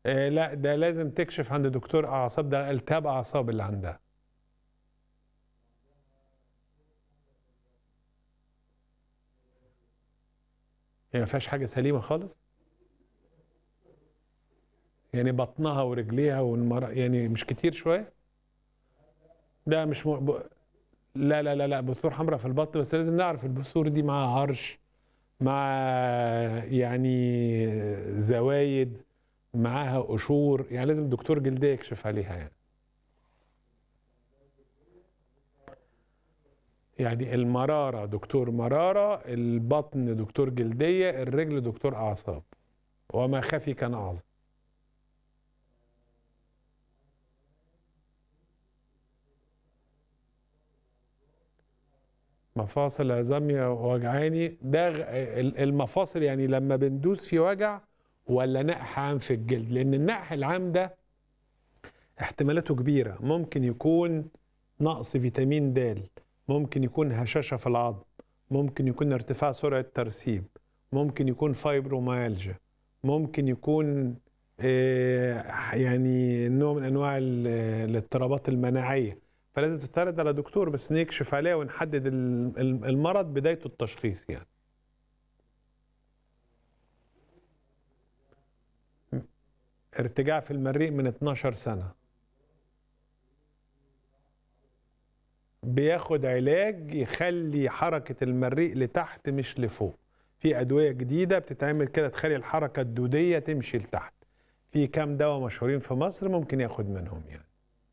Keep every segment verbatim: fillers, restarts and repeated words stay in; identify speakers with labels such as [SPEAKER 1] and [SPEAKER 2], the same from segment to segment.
[SPEAKER 1] آه لا، ده لازم تكشف عند دكتور اعصاب، ده التهاب اعصاب اللي عندها. هي ما فيهاش حاجه سليمه خالص، يعني بطنها ورجليها والمر... يعني مش كتير شويه. ده مش م... ب... لا لا لا لا بثور حمراء في البطن، بس لازم نعرف البثور دي معاها هرش، مع يعني زوايد، معاها قشور، يعني لازم دكتور جلديه يكشف عليها يعني. يعني المرارة دكتور مرارة، البطن دكتور جلدية، الرجل دكتور أعصاب، وما خفي كان أعظم. مفاصل عظامي وجعاني، ده غ- ال- المفاصل يعني لما بندوس في وجع، ولا نقح عام في الجلد؟ لأن النقح العام ده احتمالاته كبيرة، ممكن يكون نقص فيتامين د، ممكن يكون هشاشة في العظم، ممكن يكون ارتفاع سرعة ترسيب، ممكن يكون فايبروميالجيا، ممكن يكون آه، يعني نوع من انواع ال- الاضطرابات المناعية. فلازم تتعرض على دكتور بس نكشف عليها ونحدد ال- ال- المرض بدايته التشخيص يعني. ارتجاع في المريء من اتناشر سنة، بياخد علاج يخلي حركة المريء لتحت مش لفوق. في أدوية جديدة بتتعمل كده تخلي الحركة الدودية تمشي لتحت. في كام دواء مشهورين في مصر ممكن ياخد منهم يعني.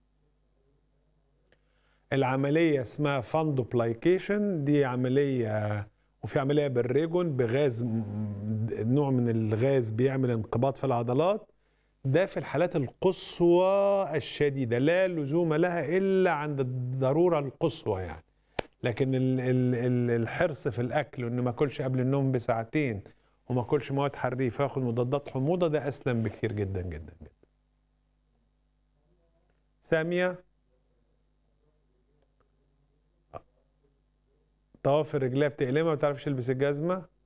[SPEAKER 1] العملية اسمها فاندوبلايكيشن، دي عملية، وفي عملية بالريجون بغاز، نوع من الغاز بيعمل انقباض في العضلات. ده في الحالات القصوى الشديدة، لا لزوم لها إلا عند الضرورة القصوى يعني. لكن ال ال ال الحرص في الاكل، وان ما اكلش قبل النوم بساعتين، وما اكلش مواد حريفه، واخد مضادات حموضه، ده اسلم بكتير جدا جدا جدا. ساميه، طوافر رجليها بتألمها، ما بتعرفش تلبس الجزمه.